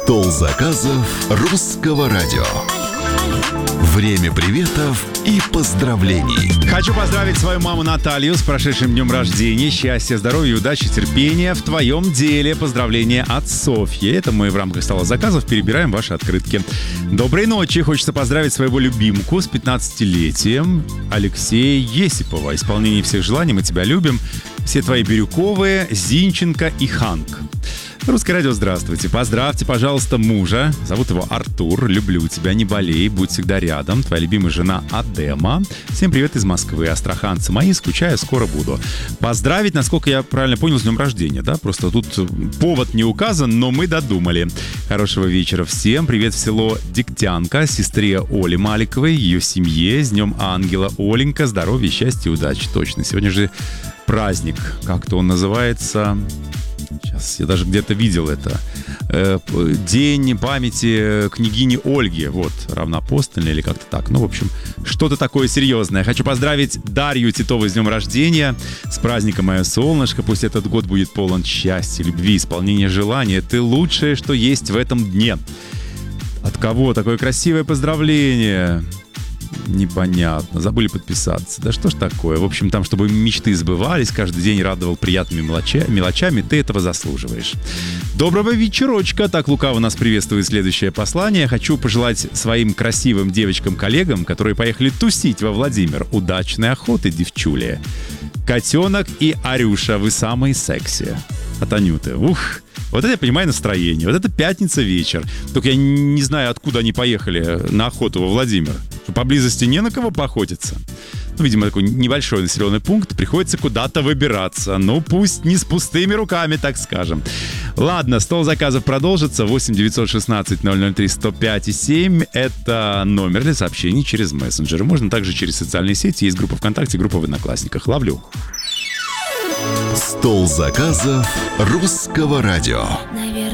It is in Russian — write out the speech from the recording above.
Стол заказов русского радио. Время приветов и поздравлений. Хочу поздравить свою маму Наталью с прошедшим днем рождения. Счастья, здоровья, удачи, терпения в твоем деле. Поздравления от Софьи. Это мы в рамках стола заказов перебираем ваши открытки. Доброй ночи. Хочется поздравить своего любимку с 15-летием Алексея Есипова. Исполнение всех желаний, мы тебя любим. Все твои Бирюковые, Зинченко и Ханк. Русское радио, здравствуйте. Поздравьте, пожалуйста, мужа. Зовут его Артур. Люблю тебя, не болей, будь всегда рядом. Твоя любимая жена Адема. Всем привет из Москвы. Астраханцы мои, скучаю, скоро буду. Поздравить, насколько я правильно понял, с днем рождения, да? Просто тут повод не указан, но мы додумали. Хорошего вечера всем. Привет в село Дегтянка, сестре Оле Маликовой, ее семье. С днем ангела, Оленька. Здоровья, счастья, удачи. Точно. Сегодня же праздник. Как-то он называется... Сейчас я даже где-то видел это. День памяти княгини Ольги. Вот, равноапостольный или как-то так. Ну, в общем, что-то такое серьезное. Хочу поздравить Дарью Титову с днем рождения. С праздником, мое солнышко. Пусть этот год будет полон счастья, любви, исполнения желания. Ты лучшее, что есть в этом дне. От кого такое красивое поздравление? Непонятно. Забыли подписаться. Да что ж такое? В общем, там, чтобы мечты сбывались, каждый день радовал приятными мелочами, ты этого заслуживаешь. Доброго вечерочка. Так лукаво нас приветствует следующее послание. Хочу пожелать своим красивым девочкам-коллегам, которые поехали тусить во Владимир, удачной охоты, девчули. Котенок и Арюша, вы самые секси. От Анюты. Ух! Вот это я понимаю настроение. Вот это пятница вечер. Только я не знаю, откуда они поехали на охоту во Владимир. Поблизости не на кого поохотиться. Ну, видимо, такой небольшой населенный пункт. Приходится куда-то выбираться. Ну, пусть не с пустыми руками, так скажем. Ладно, стол заказов продолжится. 8 916 003 105 и 7. Это номер для сообщений через мессенджеры. Можно также через социальные сети. Есть группа ВКонтакте, группа в Одноклассниках. Ловлю. Стол заказов русского радио. Наверное,